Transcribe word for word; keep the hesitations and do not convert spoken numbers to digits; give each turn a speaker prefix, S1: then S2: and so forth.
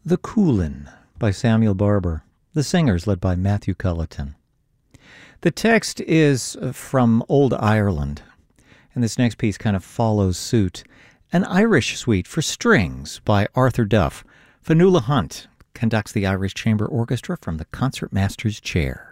S1: The Coolin by Samuel Barber. The singers led by Matthew Culleton. The text is from Old Ireland, and this next piece kind of follows suit. An Irish Suite for Strings by Arthur Duff. Fionnuala Hunt conducts the Irish Chamber Orchestra from the concertmaster's chair.